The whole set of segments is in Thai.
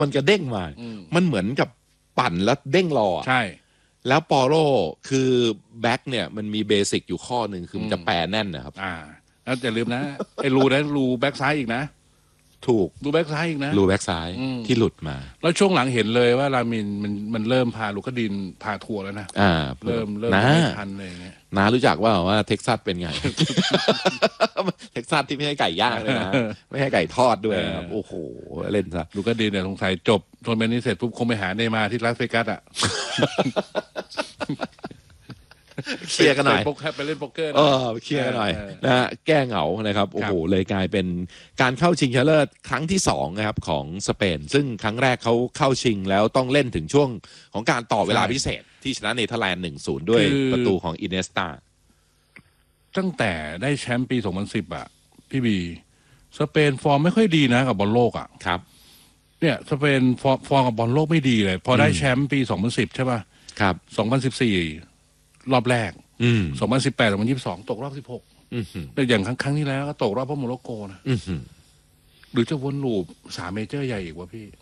มันจะเด้งมามันเหมือนกับปั่นแล้วเด้งรอใช่แล้วปอโรคือแบ็คเนี่ยมันมีเบสิกอยู่ข้อหนึ่งคือมันจะแปรแน่นนะครับแล้วอย่าลืมนะไอ้รูแบ็คซ้ายอีกนะถูกรูแบ็คซ้ายอีกนะรูแบ็คซ้ายที่หลุดมาแล้วช่วงหลังเห็นเลยว่ารามินมันเริ่มพาลูกดินพาทัวร์แล้วนะเริ่มไม่ทันเลยเงี้ยน้ารู้จักว่าเท็กซัสเป็นไง เท็กซัสที่ไม่ใช่ไก่ย่างเลยนะไม่ใช่ไก่ทอดด้วยครับโอ้โหเล่นซะลูกดินเนี่ยสงสัยจบทัวร์นาเมนต์นี้เสร็จปุ๊บคงไปหาเนย์มาร์ที่ลาสเวกัสเคลียร์กันหน่อยไปเล่นโป๊กเกอร์เคลียร์กันหน่อยนะฮะแก้เหงานะครับโอ้โหเลยกลายเป็นการเข้าชิงชนะเลิศครั้งที่2นะครับของสเปนซึ่งครั้งแรกเขาเข้าชิงแล้วต้องเล่นถึงช่วงของการต่อเวลาพิเศษที่ชนะเนเธอร์แลนด์ 1-0 ด้วยประตูของอินเนสตาตั้งแต่ได้แชมป์ปี 2010อ่ะพี่บีสเปนฟอร์มไม่ค่อยดีนะกับบอลโลกอ่ะครับเนี่ยสเปนฟอร์มกับบอลโลกไม่ดีเลยพอได้แชมป์ปี 2010 ใช่ป่ะครับ 2014รอบแรก2018 2022ตกรอบ16แต่อย่างครั้งที่แล้วก็ตกรอบเพราะโมร็อกโกนะหรือจะวนลูป3เมเจอร์ใหญ่อีกวะพี่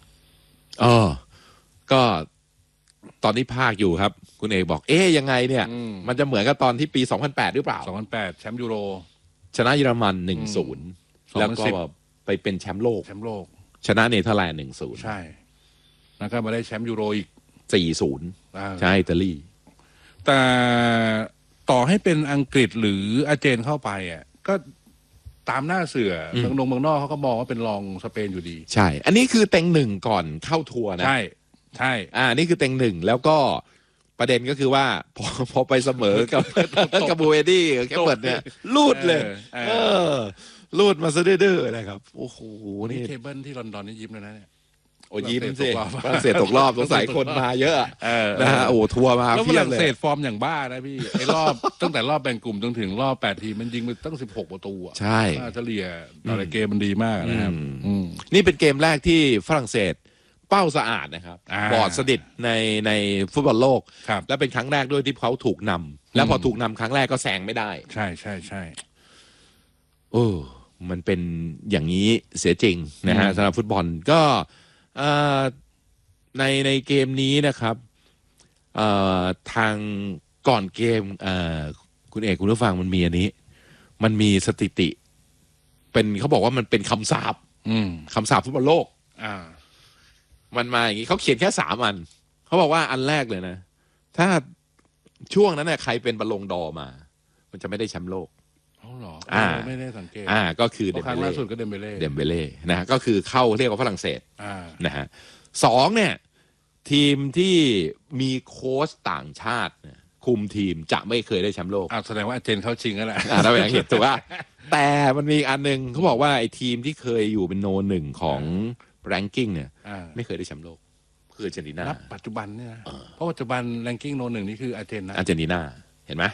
ก็ตอนนี้ภาคอยู่ครับคุณเอกบอกยังไงเนี่ยมันจะเหมือนกับตอนที่ปี2008หรือเปล่า 2008แชมป์ยูโรชนะเยอรมัน 1-0 แล้วก็ไปเป็นแชมป์โลกชนะเนเธอร์แลนด์ 1-0 ใช่แล้วก็มาได้แชมป์ยูโรอีก 4-0 ใช่อิตาลีแต่ต่อให้เป็นอังกฤษหรืออาร์เจนเข้าไปอ่ะก็ตามหน้าเสือเมืองนอกเขาก็มองว่าเป็นรองสเปนอยู่ดีใช่อันนี้คือเต็งหนึ่งก่อนเข้าทัวร์นะใช่นี่คือเต็งหนึ่งแล้วก็ประเด็นก็คือว่าพอไปเสมอกับบูเอดี้แค่เปิดเนี่ยลูดเลยลูดมาซะดื้อๆนะครับโอ้โหนี่เทเบิลที่ลอนดอนนี่ยิ้มเลยนะเนี่ยโอ้ยิ้มสิฝรั่งเศสตกรอบสงสัยคนมาเยอะนะฮะโอ้ทัวร์มาเพียบเลยฝรั่งเศสฟอร์มอย่างบ้านะพี่ไอ้รอบตั้งแต่รอบแบ่งกลุ่มจนถึงรอบ8ทีมมันยิงไปตั้ง16ประตูอ่ะใช่เฉลี่ยต่อเกมมันดีมากนะครับนี่เป็นเกมแรกที่ฝรั่งเศสเป้าสะอาดนะครับบอดสนิทในฟุตบอลโลกและเป็นครั้งแรกด้วยที่เขาถูกนำแล้วพอถูกนำครั้งแรกก็แซงไม่ได้ใช่มันเป็นอย่างนี้เสียจริงนะฮะสำหรับฟุตบอลก็ในเกมนี้นะครับทางก่อนเกมคุณเอกคุณผู้ฟังมันมีอันนี้มันมีสถิติเป็นเขาบอกว่ามันเป็นคำสาปฟุตบอลโลกมันมาอย่างนี้เขาเขียนแค่3 อันเขาบอกว่าอันแรกเลยนะถ้าช่วงนั้นเนี่ยใครเป็นบอลลงดอมามันจะไม่ได้แชมป์โลกหรอไม่ได้สังเกตก็คือเดมเบเล่ครั้งล่าสุดก็เดมเบเล่นะก็คือเข้าเรียกว่าฝรั่งเศสนะฮะ2เนี่ยทีมที่มีโค้ชต่างชาติคุมทีมจะไม่เคยได้แชมป์โลกแสดงว่าอาร์เจนเข้าชิงแล้วแหละเราอย่างเห็นถูกป่ะแต่มันมีอันนึงเขาบอกว่าไอ้ทีมที่เคยอยู่เป็นโน1ของแรงกิ้งเนี่ยไม่เคยได้แชมป์โลกคืออาร์เจนตินาปัจจุบันเนี่ยเพราะปัจจุบันแรงกิ้งโน1นี่คืออาร์เจนตินาเห็นไหม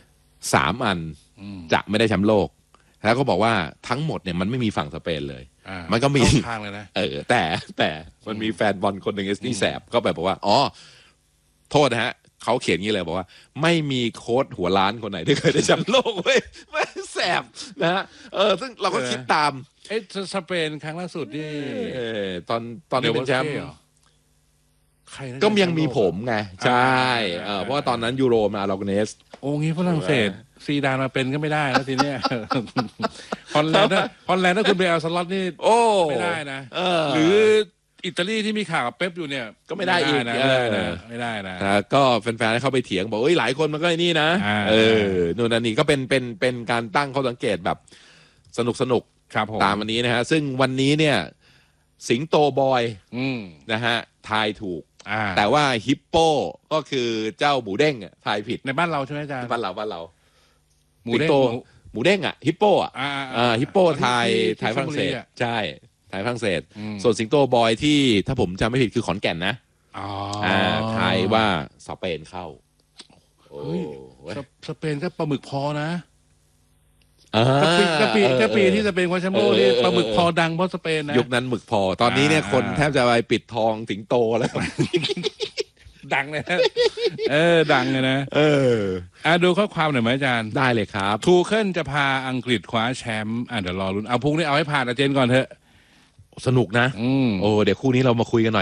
3 อันจะไม่ได้แชมป์โลกแล้วก็บอกว่าทั้งหมดเนี่ยมันไม่มีฝั่งสเปนเลยมันก็มีทางเลยนะแต่มันมีแฟนบอลคนหนึ่งนี่แสบก็แบบบอกว่าโทษนะฮะเขาเขียนงี้เลยบอกว่าไม่มีโค้ชหัวล้านคนไหนที่เคยได้แชมป์โลกเว้ยไม่แสบนะฮะซึ่งเราก็คิดตามสเปนครั้งล่าสุดนี่ตอนนี้เป็นแชมป์ก็ยังมีผมไงใช่เพราะว่าตอนนั้นยูโรมาลอกเนสงี้ฝรั่งเศสซีดานมาเป็นก็ไม่ได้แล้วทีเนี้ยฮอลแลนด์ถ้าคุณไปเอาสล็อตนี่ไม่ได้นะหรืออิตาลีที่มีข่าวกับเป๊ปอยู่เนี่ยก็ไม่ได้อีกนะไม่ได้นะก็แฟนๆเข้าไปเถียงบอกหลายคนมันก็ไอ้นี่นะนู่นนั่นนี่ก็เป็นการตั้งข้อสังเกตแบบสนุกตามวันนี้นะฮะซึ่งวันนี้เนี่ยสิงโตบอยนะฮะทายถูกแต่ว่าฮิปโปก็คือเจ้าหมูเด้งทายผิดในบ้านเราใช่ไหมอาจารย์บ้านเราหมูเด้งฮิปโปฮิปโปทายฝรั่งเศสใช่ทายฝรั่งเศสส่วนสิงโตบอยที่ถ้าผมจำไม่ผิดคือขอนแก่นนะทายว่าสเปนเข้าสเปนก็ปลาหมึกพอนะก็ปีที่จะเป็นคว้าแชมป์โลกที่ปลาหมึกพอดังเพราะสเปนนะยุคนั้นหมึกพอตอนนี้เนี่ยคนแทบจะไปปิดทองสิงโตแล้วดังเลยนะดังเลยนะดูข้อความหน่อยไหมอาจารย์ได้เลยครับทูเคิลจะพาอังกฤษคว้าแชมป์เดี๋ยวรอลุ้นเอาพุ่งนี่เอาให้ผ่านอาร์เจนก่อนเถอะสนุกนะ โอ้เดี๋ยวคู่นี้เรามาคุยกันหน่อย